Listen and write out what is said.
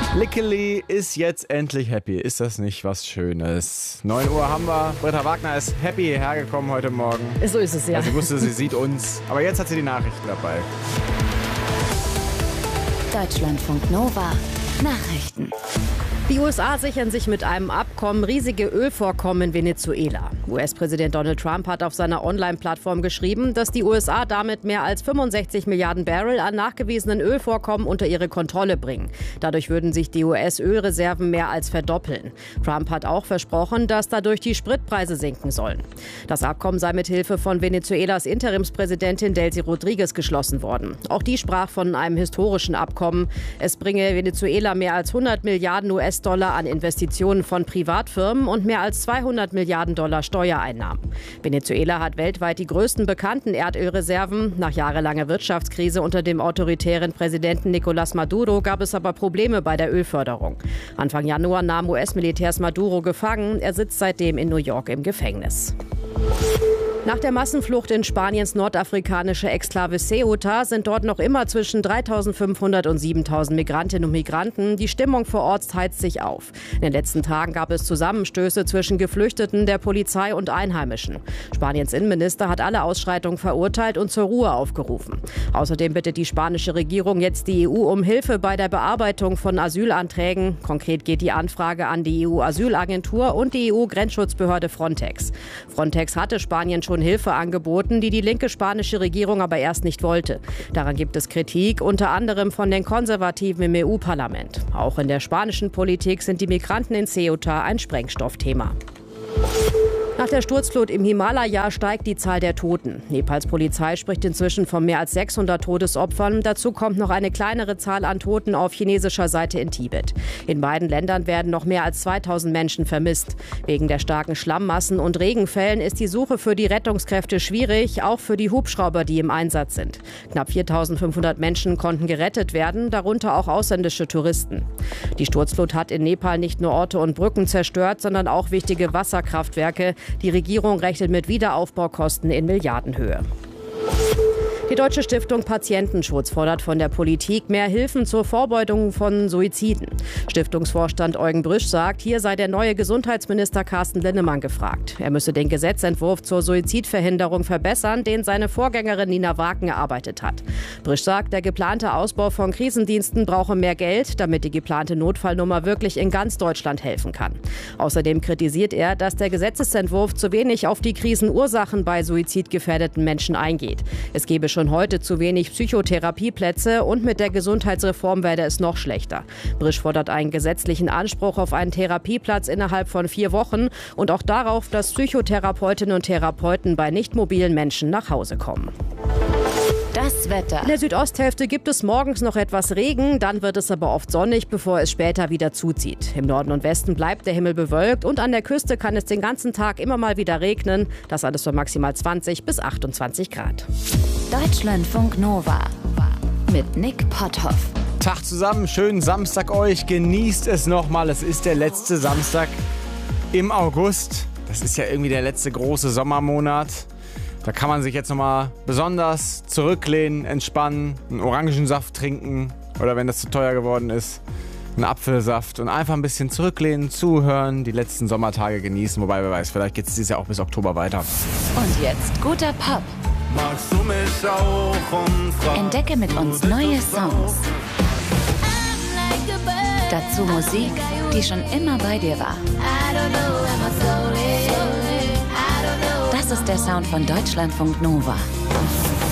Lickeli ist jetzt endlich happy. Ist das nicht was Schönes? 9 Uhr haben wir. Britta Wagner ist happy hergekommen heute Morgen. So ist es, ja. Sie wusste, sie sieht uns. Aber jetzt hat sie die Nachrichten dabei. Deutschlandfunk Nova. Nachrichten. Die USA sichern sich mit einem Abkommen riesige Ölvorkommen in Venezuela. US-Präsident Donald Trump hat auf seiner Online-Plattform geschrieben, dass die USA damit mehr als 65 Milliarden Barrel an nachgewiesenen Ölvorkommen unter ihre Kontrolle bringen. Dadurch würden sich die US-Ölreserven mehr als verdoppeln. Trump hat auch versprochen, dass dadurch die Spritpreise sinken sollen. Das Abkommen sei mit Hilfe von Venezuelas Interimspräsidentin Delcy Rodriguez geschlossen worden. Auch die sprach von einem historischen Abkommen. Es bringe Venezuela mehr als 100 Milliarden US-Dollar an Investitionen von Privatfirmen und mehr als 200 Milliarden Dollar Steuereinnahmen. Venezuela hat weltweit die größten bekannten Erdölreserven. Nach jahrelanger Wirtschaftskrise unter dem autoritären Präsidenten Nicolás Maduro gab es aber Probleme bei der Ölförderung. Anfang Januar nahmen US-Militärs Maduro gefangen. Er sitzt seitdem in New York im Gefängnis. Nach der Massenflucht in Spaniens nordafrikanische Exklave Ceuta sind dort noch immer zwischen 3.500 und 7.000 Migrantinnen und Migranten. Die Stimmung vor Ort heizt sich auf. In den letzten Tagen gab es Zusammenstöße zwischen Geflüchteten, der Polizei und Einheimischen. Spaniens Innenminister hat alle Ausschreitungen verurteilt und zur Ruhe aufgerufen. Außerdem bittet die spanische Regierung jetzt die EU um Hilfe bei der Bearbeitung von Asylanträgen. Konkret geht die Anfrage an die EU-Asylagentur und die EU-Grenzschutzbehörde Frontex. Frontex hatte Spanien schon Hilfe angeboten, die linke spanische Regierung aber erst nicht wollte. Daran gibt es Kritik, unter anderem von den Konservativen im EU-Parlament. Auch in der spanischen Politik sind die Migranten in Ceuta ein Sprengstoffthema. Nach der Sturzflut im Himalaya steigt die Zahl der Toten. Nepals Polizei spricht inzwischen von mehr als 600 Todesopfern. Dazu kommt noch eine kleinere Zahl an Toten auf chinesischer Seite in Tibet. In beiden Ländern werden noch mehr als 2000 Menschen vermisst. Wegen der starken Schlammmassen und Regenfällen ist die Suche für die Rettungskräfte schwierig, auch für die Hubschrauber, die im Einsatz sind. Knapp 4500 Menschen konnten gerettet werden, darunter auch ausländische Touristen. Die Sturzflut hat in Nepal nicht nur Orte und Brücken zerstört, sondern auch wichtige Wasserkraftwerke. Die Regierung rechnet mit Wiederaufbaukosten in Milliardenhöhe. Die Deutsche Stiftung Patientenschutz fordert von der Politik mehr Hilfen zur Vorbeugung von Suiziden. Stiftungsvorstand Eugen Brisch sagt, hier sei der neue Gesundheitsminister Carsten Linnemann gefragt. Er müsse den Gesetzentwurf zur Suizidverhinderung verbessern, den seine Vorgängerin Nina Waken erarbeitet hat. Brisch sagt, der geplante Ausbau von Krisendiensten brauche mehr Geld, damit die geplante Notfallnummer wirklich in ganz Deutschland helfen kann. Außerdem kritisiert er, dass der Gesetzesentwurf zu wenig auf die Krisenursachen bei suizidgefährdeten Menschen eingeht. Es gebe schon heute zu wenig Psychotherapieplätze und mit der Gesundheitsreform werde es noch schlechter. Brisch fordert einen gesetzlichen Anspruch auf einen Therapieplatz innerhalb von 4 Wochen und auch darauf, dass Psychotherapeutinnen und Therapeuten bei nicht mobilen Menschen nach Hause kommen. Das Wetter. In der Südosthälfte gibt es morgens noch etwas Regen, dann wird es aber oft sonnig, bevor es später wieder zuzieht. Im Norden und Westen bleibt der Himmel bewölkt und an der Küste kann es den ganzen Tag immer mal wieder regnen. Das alles bei maximal 20 bis 28 Grad. Deutschlandfunk Nova mit Nick Potthoff. Tag zusammen, schönen Samstag euch. Genießt es nochmal. Es ist der letzte Samstag im August. Das ist ja irgendwie der letzte große Sommermonat. Da kann man sich jetzt nochmal besonders zurücklehnen, entspannen, einen Orangensaft trinken oder wenn das zu teuer geworden ist, einen Apfelsaft und einfach ein bisschen zurücklehnen, zuhören, die letzten Sommertage genießen. Wobei, wer weiß, vielleicht geht es dieses Jahr auch bis Oktober weiter. Und jetzt guter Pop. Magst du mich auch umfragen? Entdecke mit uns neue Songs. Dazu Musik, die schon immer bei dir war. Das ist der Sound von Deutschlandfunk Nova.